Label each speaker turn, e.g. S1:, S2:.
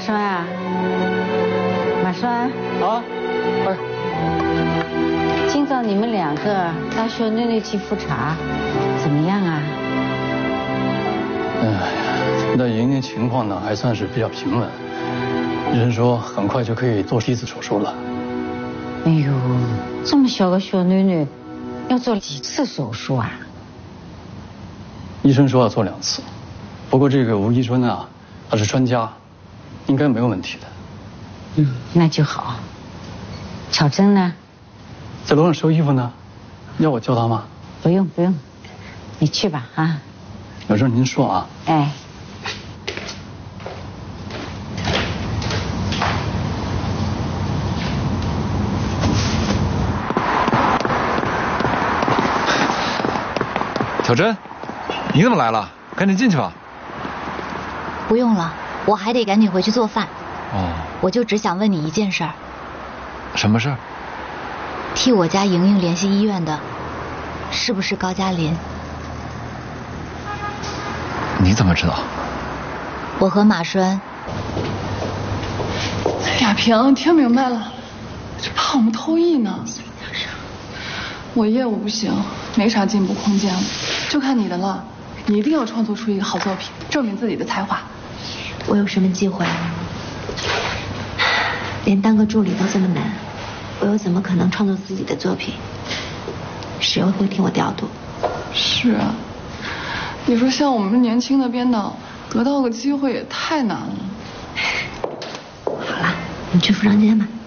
S1: 栓啊，马栓
S2: 啊，哎，
S1: 今早你们两个带小囡囡去复查，怎么样啊？
S2: 那莹莹情况呢还算是比较平稳，医生说很快就可以做第一次手术了。
S1: 哎呦，这么小个小囡囡，要做几次手术啊？
S2: 医生说要做2次，不过这个吴医生啊，他是专家，应该没有问题的。
S1: 那就好。巧珍呢？
S2: 在楼上收衣服呢，要我叫他吗？
S1: 不用，你去吧啊。
S2: 有事您说啊。
S1: 哎。
S3: 小珍，你怎么来了？赶紧进去吧。
S4: 不用了，我还得赶紧回去做饭。
S3: 哦。
S4: 我就只想问你一件事儿。
S3: 什么事儿？
S4: 替我家莹莹联系医院的，是不是高加林？
S3: 你怎么知道？
S4: 我和马栓。
S5: 亚萍，听明白了，就怕我们偷艺呢。我业务不行，没啥进步空间了，就看你的了。你一定要创作出一个好作品，证明自己的才华。
S6: 我有什么机会？连当个助理都这么难，我又怎么可能创作自己的作品？谁又会听我调度？
S5: 是啊，你说像我们年轻的编导，得到个机会也太难了。
S6: 好了，你去服装间吧。